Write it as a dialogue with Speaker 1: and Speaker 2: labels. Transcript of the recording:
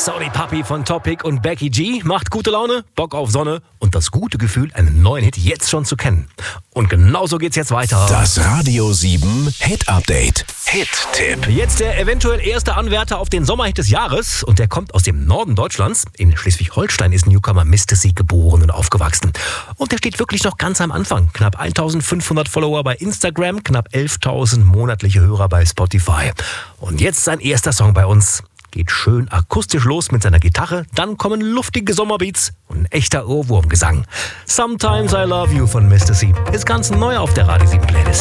Speaker 1: Sorry Papi von Topic und Becky G macht gute Laune, Bock auf Sonne und das gute Gefühl, einen neuen Hit jetzt schon zu kennen. Und genauso geht's jetzt weiter.
Speaker 2: Das Radio 7 Hit Update. Hit-Tipp.
Speaker 1: Jetzt der eventuell erste Anwärter auf den Sommerhit des Jahres und der kommt aus dem Norden Deutschlands. In Schleswig-Holstein ist Newcomer Mr. C geboren und aufgewachsen. Und der steht wirklich noch ganz am Anfang. Knapp 1500 Follower bei Instagram, knapp 11.000 monatliche Hörer bei Spotify. Und jetzt sein erster Song bei uns. Geht schön akustisch los mit seiner Gitarre, dann kommen luftige Sommerbeats und ein echter Ohrwurmgesang. Sometimes I Love You von Mr. C ist ganz neu auf der Radio 7 Playlist.